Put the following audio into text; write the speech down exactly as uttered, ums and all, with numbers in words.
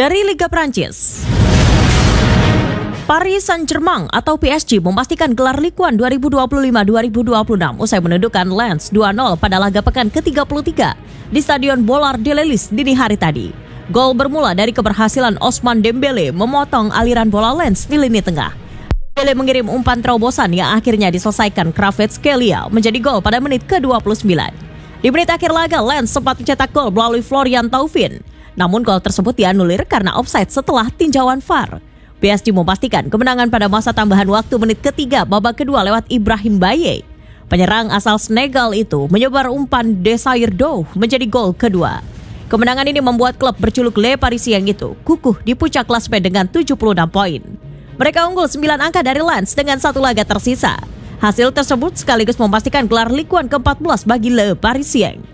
Dari Liga Prancis, Paris Saint-Germain atau P S G memastikan gelar Ligue satu dua ribu dua puluh lima dua ribu dua puluh enam usai menundukkan Lens dua nol pada laga pekan ke tiga puluh tiga di Stadion Bollard de l'Elysée dini hari tadi. Gol bermula dari keberhasilan Ousmane Dembélé memotong aliran bola Lens di lini tengah. Dembélé mengirim umpan terobosan yang akhirnya diselesaikan Kvaratskhelia menjadi gol pada menit ke dua puluh sembilan. Di menit akhir laga, Lens sempat mencetak gol melalui Florian Thauvin. Namun gol tersebut dianulir karena offside setelah tinjauan V A R. P S G memastikan kemenangan pada masa tambahan waktu menit ketiga babak kedua lewat Ibrahim Baye. Penyerang asal Senegal itu menyebar umpan Desire Dow menjadi gol kedua. Kemenangan ini membuat klub berjuluk Le Parisien itu kukuh di puncak klasemen dengan tujuh puluh enam poin. Mereka unggul sembilan angka dari Lens dengan satu laga tersisa. Hasil tersebut sekaligus memastikan gelar Ligue satu ke empat belas bagi Le Parisien.